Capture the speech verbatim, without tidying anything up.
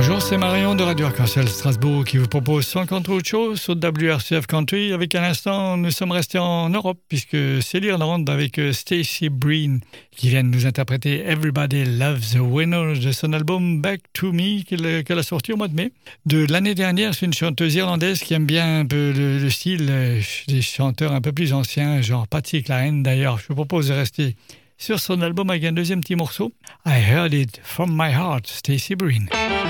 Bonjour, c'est Marion de Radio Arc-en-Ciel Strasbourg qui vous propose cent contre autre chose sur W R C F Country. Avec un instant, nous sommes restés en Europe puisque c'est l'Irlande avec Stacey Breen qui vient de nous interpréter Everybody Loves a Winner de son album Back to Me qu'elle, qu'elle a sorti au mois de mai de l'année dernière. C'est une chanteuse irlandaise qui aime bien un peu le, le style des chanteurs un peu plus anciens, genre Patsy Cline. D'ailleurs, je vous propose de rester sur son album avec un deuxième petit morceau. I Heard It From My Heart, Stacey Breen.